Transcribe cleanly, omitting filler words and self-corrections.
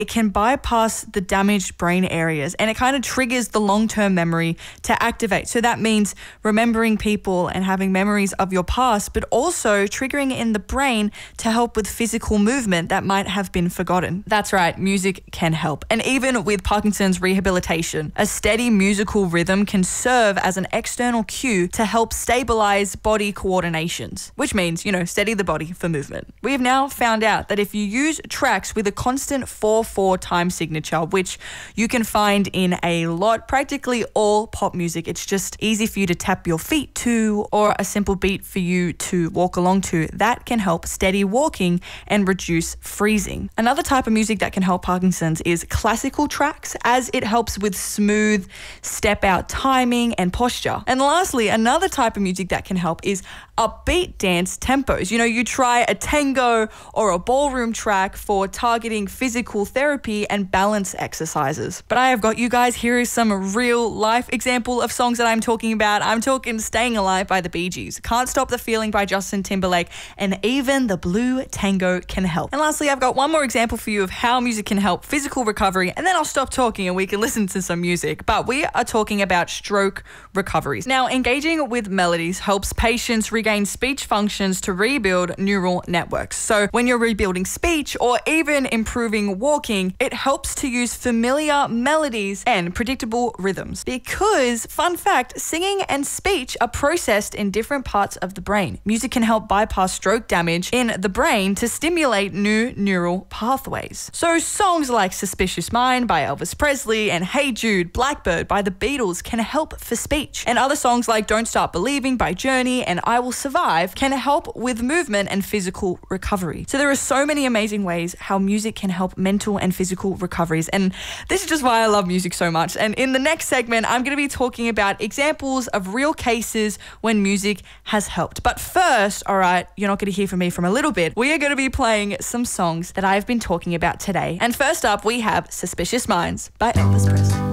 it can bypass the damaged brain areas and it kind of triggers the long-term memory to activate. So that means remembering people and having memories of your past, but also triggering in the brain to help with physical movement that might have been forgotten. That's right, music can help. And even with Parkinson's rehabilitation, a steady musical rhythm can serve as an external cue to help stabilize body coordinations, which means, steady the body for movement. We have now found out that if you use tracks with a constant 4/4 time signature, which you can find in practically all pop music, it's just easy for you to tap your feet to, or a simple beat for you to walk along to, that can help steady walking and reduce freezing. Another type of music that can help Parkinson's is classical tracks, as it helps with smooth step out timing and posture. And lastly, another type of music that can help is upbeat dance tempos. You try a tango or a ballroom track for targeting physical therapy and balance exercises. But I have got you guys, here is some real life example of songs that I'm talking about. I'm talking Staying Alive by the Bee Gees, Can't Stop the Feeling by Justin Timberlake, and even the Blue Tango can help. And lastly, I've got one more example for you of how music can help physical recovery, and then I'll stop talking and we can listen to some music. But we are talking about stroke recoveries. Now, engaging with melodies helps patients regain speech functions to rebuild neural networks. So when you're rebuilding speech or even improving walking, it helps to use familiar melodies and predictable rhythms. Because, fun fact, singing and speech are processed in different parts of the brain. Music can help bypass stroke damage in the brain to stimulate new neural pathways. So songs like Suspicious Mind by Elvis Presley and Hey Jude, Blackbird by the Beatles can help for speech. And other songs like Don't Start Believing by Journey and I Will Survive can help with movement and physical recovery. So there are so many amazing ways how music can help mental and physical recoveries. And this is just why I love music so much. And in the next segment, I'm going to be talking about examples of real cases when music has helped. But first, all right, you're not going to hear from me from a little bit. We are going to be playing some songs that I've been talking about today. And first up, we have Suspicious Minds by Elvis Presley.